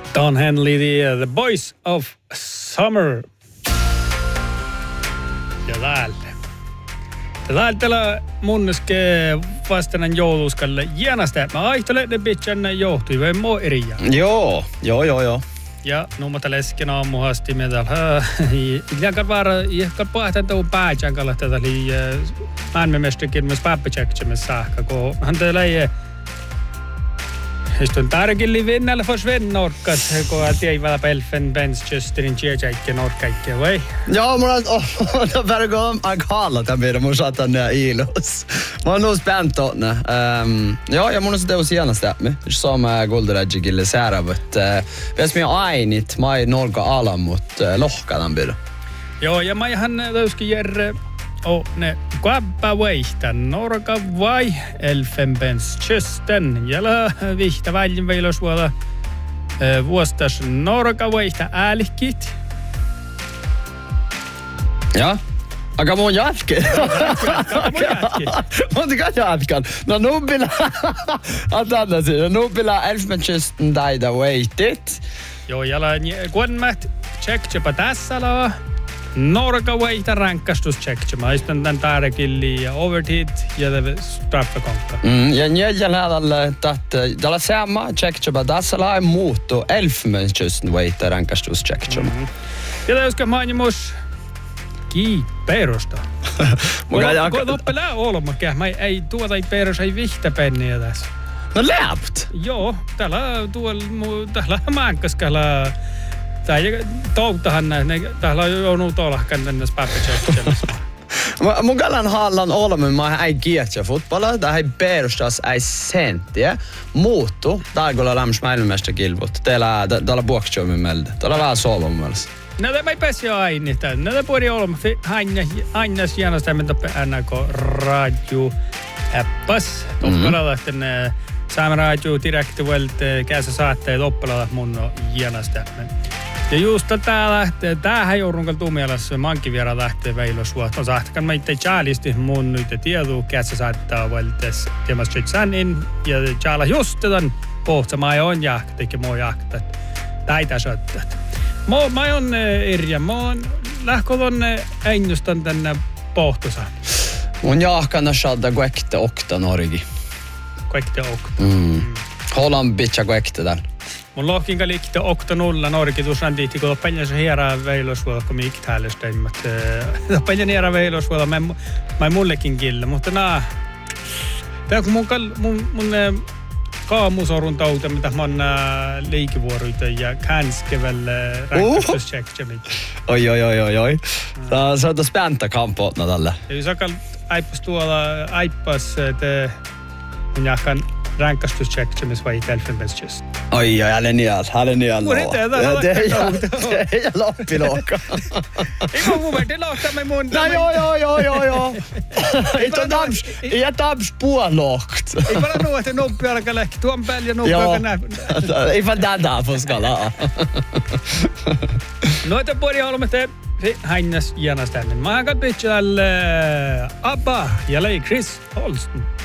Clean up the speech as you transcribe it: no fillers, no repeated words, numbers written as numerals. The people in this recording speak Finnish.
Don Henley, The Boys of Summer. Ja täällä munneske vastanan jouluskalle jäänästä. Mä aihtelen ne bitchan johtui, vai mo eri jää. Joo. Ja nummata lesken aamuhasti me täällä. Iljankan vaara, ihkan pahtan tuun päätjankalla tätä oli määnmemestikin myös päppätsäksämme saakka, kun hän täällä ei istun tärkilli vinnällä för svennorkat, kun ei vielä pelfen benchesterin tjejäikke norkaikke, vai? Joo, mulla on verran aika tämän meidän mun saatan ilos. Mä oon noos pääntootna. Joo, ja mun on se teus hienosta. Sama golderäjikille säärävät. Ves minä ainit, mä ei nolka ala, mutta lohkadan pidä. Joo, ja mä ihan täyskin järre. Ne kuappa vaihtaa norka vai Elfenbenskysten. Jällä vihta väljin veilosvuoda vuostas norka vaihtaa älkit. Ja? Aika mun jatke. Mutta jatkan. No nubbila Elfenbenskysten taida vaihtit. Joo, jällä kun mä tsektsepä tässä laa. Norka vaihtaa rankkastustsektsema. Mä istun tän tärkilli ja overhit ja straffekonkka. Ja njäljällä tällä sama tsektsema tässä laa muuttu Elfenbenskysten vaihtaa rankkastustsektsema. Ja täyskä mainimus kiiperosta. Kun oppelää olmakään. Mä ei tuota ei peros, ei vihtapenniä tässä. No läpt? Joo, täällä maankaskalla. Touttahan täällä on joudunut tolahkan tänne päppätsektsemmassa. Mun kallan hallan olemme, mä ei kietsä futbolla, tää ei perustas ei senttiä. Muuttu, täällä lämmäs maailmanmästä kilvut. Täällä buokstjommin meiltä. Täällä vähän soova mun mielestä. Näitä mä ei pääsi aini täällä. Näitä puoli olemme aina hienosta, mitä NK Radio appas. Toppalalla tänne Saamen Radio direktiivelt käsä saatteet oppalalla mun on hienosta. Ja just tämähän joudun tumialassa mankiviera lähtee veilosvuot. On saahtakan mä itse tjaalisti mun nyt tieduu käsä saattaa valtes tiemasta sänin ja tjaala just tämän pohtsamaa ja on jahkat, eikä muu jahkat. Täitä söttät. Mä on Irja, mä oon lähkolon ennustan tänne pohtosan. Mun jahkana shadda kuekte okta norgi. Kuekte okta. Holland bitcha kuekte täällä. Mun lohkinka liikte 8-0 Norki tuossa tiitti, kun loppujen se hierää veilosvuolla, kun miikit häälesteimmät. Loppujen hierää veilosvuolla, mä ei mullekin kille, mutta tää kun mun kaamusorun tauta, mitä mä oon leikivuoroita ja känskevelle rankastuscheckjamit. Oi. Se on tos pääntä kampootna tällä. Ja sakal aippas mun jahkan rankastuscheckjamis vai Elfenbenskysten. Oi, älä nial. Det är loppiloka. Ei mun mielestä lohtaa me mun. No joo. Ei taps puolokt. Ei vaan nuote noppi alkaa lähti. Tuon päälle ja noppi alkaa näin. Ei vaan tätä poskala. Noita puoli olemme hännes jäänästä. Mä katsoin täällä Abba ja Chris Holsten.